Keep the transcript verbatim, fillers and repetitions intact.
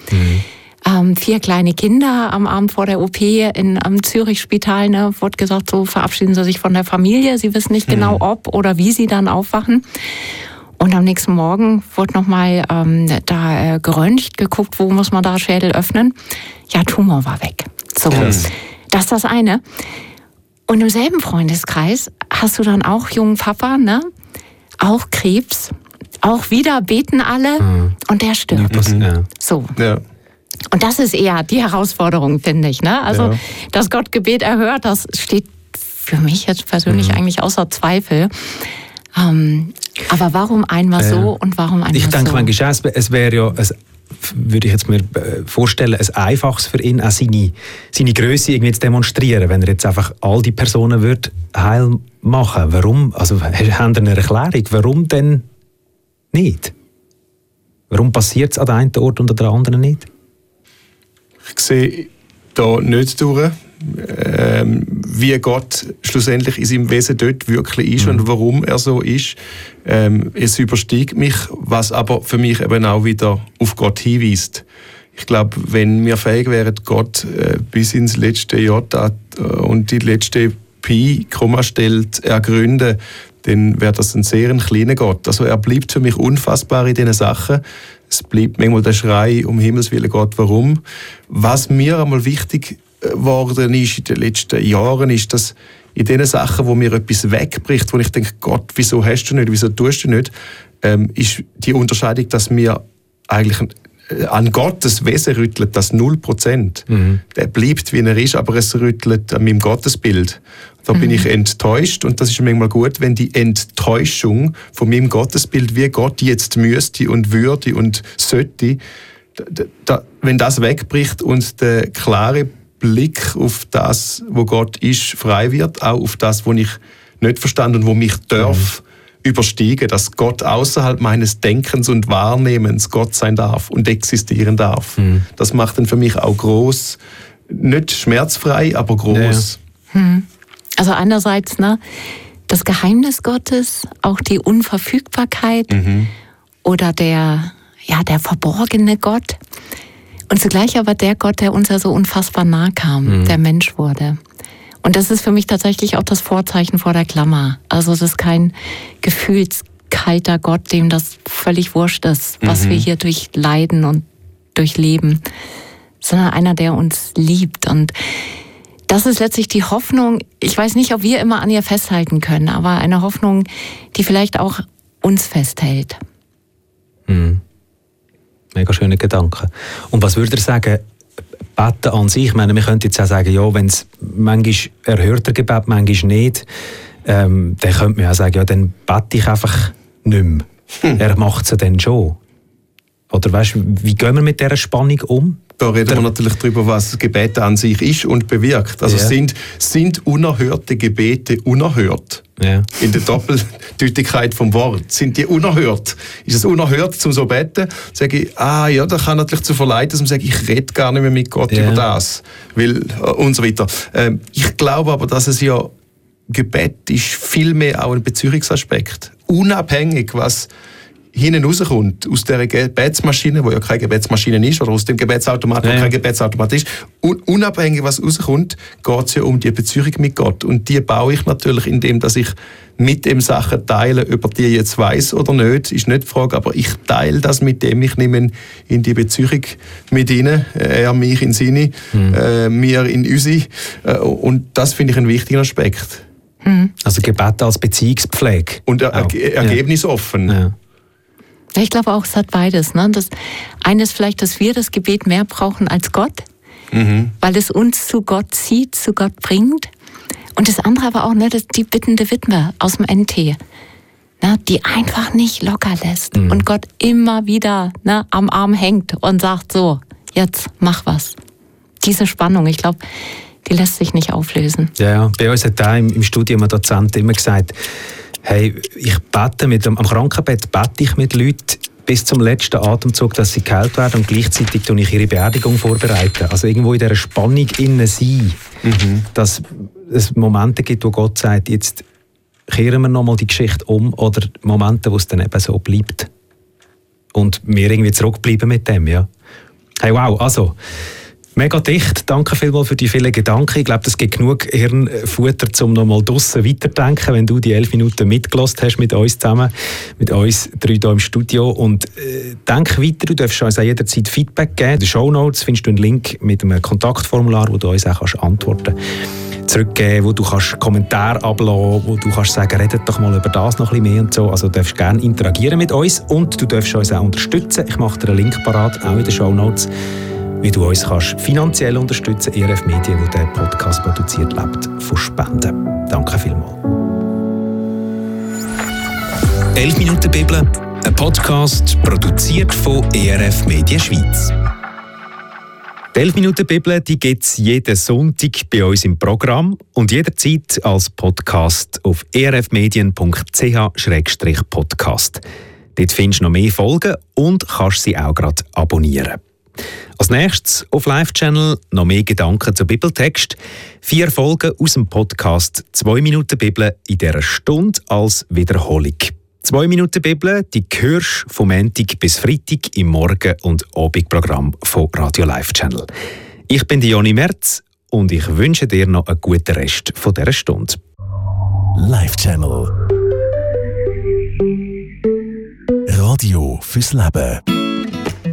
Mhm. Ähm, vier kleine Kinder am Abend vor der O P in, am Zürich-Spital, ne, wurde gesagt, so verabschieden Sie sich von der Familie. Sie wissen nicht genau, ob oder wie Sie dann aufwachen. Und am nächsten Morgen wurde nochmal ähm, da äh, geröntgt, geguckt, wo muss man da Schädel öffnen. Ja, Tumor war weg. So, Krass. Das ist das eine. Und im selben Freundeskreis hast du dann auch jungen Papa, ne? Auch Krebs. Auch wieder beten alle Mhm. und der stirbt. Mhm. Ja. So. Ja. Und das ist eher die Herausforderung, finde ich. Ne? Also, Ja. dass Gott Gebet erhört, das steht für mich jetzt persönlich Mhm. eigentlich außer Zweifel. Ähm, aber warum einmal Ja. so und warum einmal Ich denke so? manchmal, es, es wäre ja, es, würde ich jetzt mir vorstellen, ein einfaches für ihn, auch seine, seine Grösse irgendwie zu demonstrieren, wenn er jetzt einfach all die Personen würde heil machen. Warum? Also, haben Sie eine Erklärung? Warum denn nicht? Warum passiert es an dem einen Ort und an der anderen nicht? Ich sehe da nicht durch, ähm, wie Gott schlussendlich in seinem Wesen dort wirklich ist Mhm. und warum er so ist. Ähm, es übersteigt mich, was aber für mich eben auch wieder auf Gott hinweist. Ich glaube, wenn wir fähig wären, Gott äh, bis ins letzte Jota äh, und die letzte Pi-Kommastelle zu ergründen, dann wäre das ein sehr ein kleiner Gott. Also er bleibt für mich unfassbar in diesen Sachen. Es bleibt manchmal der Schrei, um Himmels Willen Gott, warum? Was mir einmal wichtig geworden ist in den letzten Jahren, ist, dass in den Sachen, wo mir etwas wegbricht, wo ich denke, Gott, wieso hast du nicht, wieso tust du nicht, ähm, ist die Unterscheidung, dass wir eigentlich an Gottes Wesen rüttelt das null Prozent. Mhm. Der bleibt, wie er ist, aber es rüttelt an meinem Gottesbild. Da bin Mhm. ich enttäuscht und das ist manchmal gut, wenn die Enttäuschung von meinem Gottesbild, wie Gott jetzt müsste und würde und sollte, da, da, wenn das wegbricht und der klare Blick auf das, wo Gott ist, frei wird, auch auf das, wo ich nicht verstanden und wo mich darf mhm. übersteigen, dass Gott außerhalb meines Denkens und Wahrnehmens Gott sein darf und existieren darf. Mhm. Das macht dann für mich auch groß, nicht schmerzfrei, aber groß. Ja. Hm. Also einerseits, ne, das Geheimnis Gottes, auch die Unverfügbarkeit Mhm. oder der, ja, der verborgene Gott. Und zugleich aber der Gott, der uns ja so unfassbar nahe kam, Mhm. der Mensch wurde. Und das ist für mich tatsächlich auch das Vorzeichen vor der Klammer. Also es ist kein gefühlskalter Gott, dem das völlig wurscht ist, was Mhm. wir hier durchleiden und durchleben, sondern einer, der uns liebt. Und das ist letztlich die Hoffnung, ich weiß nicht, ob wir immer an ihr festhalten können, aber eine Hoffnung, die vielleicht auch uns festhält. Mhm. Mega schöner Gedanke. Und was würde er sagen, Beten an sich? Ich meine, wir könnten jetzt auch sagen, ja, wenn es manchmal erhört, der Gebet, manchmal nicht, ähm, dann könnte man auch sagen, ja, dann bete ich einfach nicht mehr. Hm. Er macht es ja dann schon. Oder weißt, wie gehen wir mit dieser Spannung um? Da reden wir natürlich darüber, was Gebet an sich ist und bewirkt. Also Ja. sind, sind unerhörte Gebete unerhört? Ja. In der Doppeldeutigkeit vom Wort. Sind die unerhört? Ist es unerhört, zum so beten? Sage ich, ah ja, da kann natürlich zu verleiten, dass man sagt, ich rede gar nicht mehr mit Gott Ja. über das. Weil, und so weiter. Ähm, ich glaube aber, dass es ja, Gebet ist vielmehr auch ein Beziehungsaspekt. Unabhängig, was hinten rauskommt, aus dieser Gebetsmaschine, wo ja keine Gebetsmaschine ist, oder aus dem Gebetsautomat, wo ja. kein Gebetsautomat ist, un- unabhängig, was rauskommt, geht es ja um die Beziehung mit Gott. Und die baue ich natürlich, indem dass ich mit dem Sachen teile, ob er die jetzt weiss oder nicht, ist nicht die Frage, aber ich teile das mit dem, ich nehme ihn in die Beziehung mit ihnen, er mich in seine, Mhm. äh, wir in unsere. Äh, und das finde ich einen wichtigen Aspekt. Also Gebet als Beziehungspflege. Und er, Auch. er, ergebnisoffen. Ja. Ja, ich glaube auch, es hat beides. Ne? Das eine ist vielleicht, dass wir das Gebet mehr brauchen als Gott, Mhm. weil es uns zu Gott zieht, zu Gott bringt. Und das andere aber auch, ne, das die bittende Witwe aus dem N T, ne, die einfach nicht locker lässt Mhm. und Gott immer wieder, ne, am Arm hängt und sagt so, jetzt mach was. Diese Spannung, ich glaube, die lässt sich nicht auflösen. Ja, ja. Bei uns hat auch im, im Studium ein Dozent immer gesagt, hey, ich bete mit dem, am Krankenbett bete ich mit Leuten bis zum letzten Atemzug, dass sie geheilt werden und gleichzeitig tue ich ihre Beerdigung vorbereiten. Also irgendwo in dieser Spannung innen sein, Mhm. dass es Momente gibt, wo Gott sagt, jetzt kehren wir nochmal die Geschichte um, oder Momente, wo es dann eben so bleibt. Und wir irgendwie zurückbleiben mit dem, ja. Hey, wow, also mega dicht. Danke vielmals für die vielen Gedanken. Ich glaube, das gibt genug Hirnfutter, um nochmal draussen weiterzudenken, wenn du die elf Minuten mitgelassen hast mit uns zusammen, mit uns drei hier im Studio. Und äh, denk weiter, du darfst uns auch jederzeit Feedback geben. In den Shownotes findest du einen Link mit einem Kontaktformular, wo du uns auch kannst antworten kannst. Zurückgeben, wo du kannst Kommentare ablassen, wo du kannst sagen, redet doch mal über das noch ein bisschen mehr und so. Also du darfst gerne interagieren mit uns und du darfst uns auch unterstützen. Ich mache dir einen Link parat, auch in den Shownotes, wie du uns kannst finanziell unterstützen kannst. E R F Medien, wo der Podcast produziert, lebt von Spenden. Danke vielmals. elf Minuten Bibel, ein Podcast produziert von E R F Medien Schweiz. Die elf Minuten Bibel gibt es jeden Sonntag bei uns im Programm und jederzeit als Podcast auf e r f medien punkt c h slash podcast. Dort findest du noch mehr Folgen und kannst sie auch gerade abonnieren. Als nächstes auf Live-Channel noch mehr Gedanken zum Bibeltext. Vier Folgen aus dem Podcast zwei Minuten Bibel in dieser Stunde als Wiederholung. zwei Minuten Bibel, die hörst du vom Montag bis Freitag im Morgen- und Abendprogramm von Radio Live-Channel. Ich bin Joni Merz und ich wünsche dir noch einen guten Rest von dieser Stunde. Live-Channel. Radio fürs Leben.